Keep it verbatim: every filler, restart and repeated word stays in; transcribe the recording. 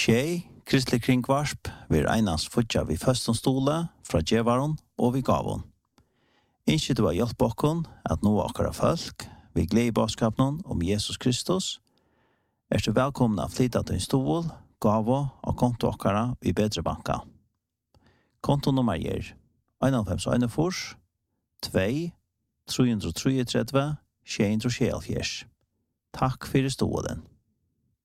Tjej, kristelig kringvarsp, vi einans futja vi førstom stole, fra djevaron og vi gavon. Innskje du har hjelp okkon at nå akkara folk, vi gled i baskapnon om Jesus Kristus, er du velkommen å flytta til en stol, gavo og konto akkara i bedre banka. Kontonummer er en fem en fors, to, tre tre tre, sju tre sju. Takk for stolen.